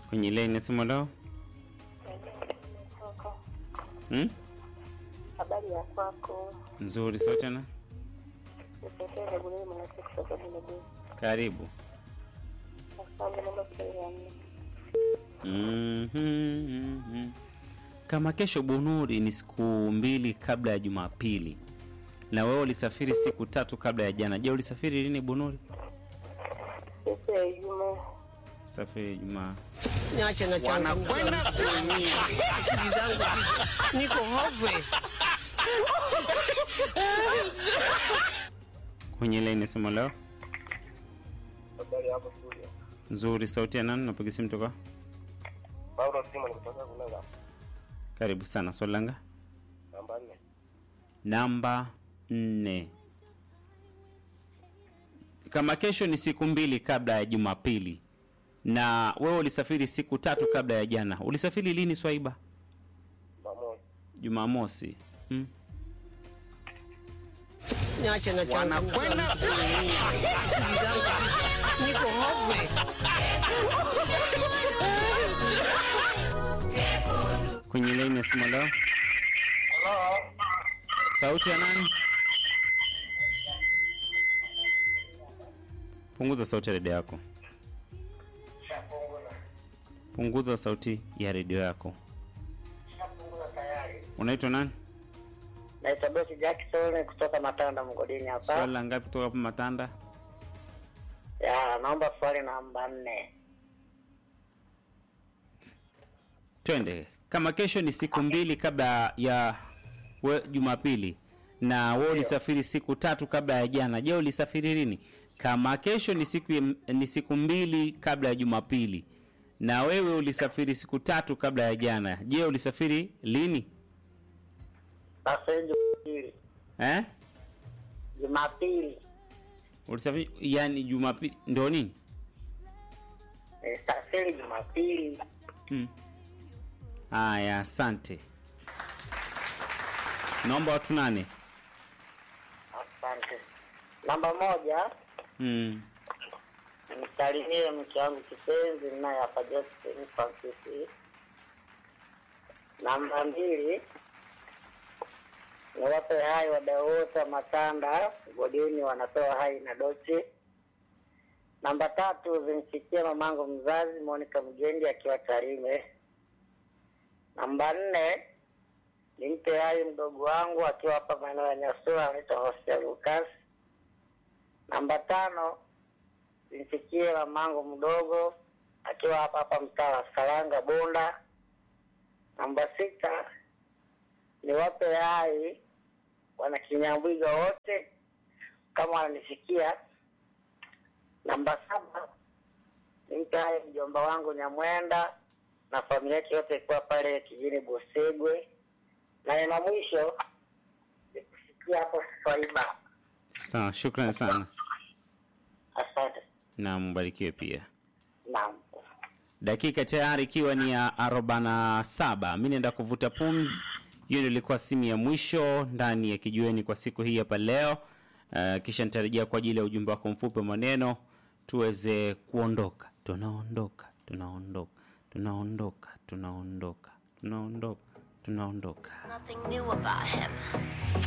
Kwenye line simu leo. Habari ya kwako? Nzuri sote tena. Karibu. Kama kesho Bunuri ni siku 2 kabla ya Jumapili. Na wewe ulisafiri siku 3 kabla ya jana. Je, ulisafiri lini Bunuri? Siku ya Ijumaa. Safari Ijumaa. Niache na changa kwenda kuumia. Akili zangu niko hopeless. Kwenye line simu leo. Habari hapo studio. Nzuri, sauti ya nani? Napiga simu toka. Paulo simu nikitoka kunanga. Karibu sana, swali langa. Namba 4. Namba 4. Kama kesho ni siku 2 kabla ya Jumapili na wewe ulisafiri siku 3 kabla ya jana. Ulisafiri lini Swaiba? Jumamosi. Niache na changa kwenda kuumia. Akili zangu niko hopeless. Kwenye line ya simu leo. Hello. Sauti ya nani? Punguza sauti ya redio yako. Punguza sauti ya redio yako. Unaitwa nani? Naitwa Bosi Jackson kutoka Matanda Mgodini hapa. Swali la ngapi kutoka hapa Matanda? Ya, naomba swali namba 4. Twende. Kama kesho ni siku 2 kabla ya Jumapili na wewe ulisafiri siku 3 kabla ya jana. Je, ulisafiri lini? Kama kesho ni siku 2 kabla ya Jumapili na wewe ulisafiri siku 3 kabla ya jana. Je, ulisafiri lini? Sasa Jumapili. Jumapili. Ulisafiri yani Jumapili ndio nini? Safari Jumapili. Aya, asante. Naomba watu 8. Asante. Namba 1. Nisalimie mke wangu kipenzi naye hapa Josephine Francis. Namba 2. Niwape hai wadau wote Matanda Godini wanatoa hai na dochi. Namba 3 zimfikie mamangu mzazi Monica Mgendi akiwa Tarime. Namba 4 nimpe hai mdogo wangu akiwa hapa maeneo ya Nyasura anaitwa Hosea Lucas. Namba 5 zimfikie mamangu mdogo akiwa hapa mtaa wa Salanga Bonda. Namba 6 niwape hai wana Kinyambwiga wote kama wananifikia. Namba 7 nimpe hai mjomba wangu Nyamwenda na familia yake yote ikuwa pale kijini Bosegwe. Na mwisho nikufikia hapo Swaiba. Sawa, shukrani sana. Asante. Na mbarikiwe pia. Naam. Dakika tayari ikiwa ni ya 47. Mimi naenda kuvuta pumzi. Hiyo ndio ilikuwa simu ya mwisho ndani ya kijiweni kwa siku hii hapa leo. Kisha nitarejea kwa ajili ya ujumbe wako mfupi maneno tuweze kuondoka. Tunaondoka. Nothing new about him.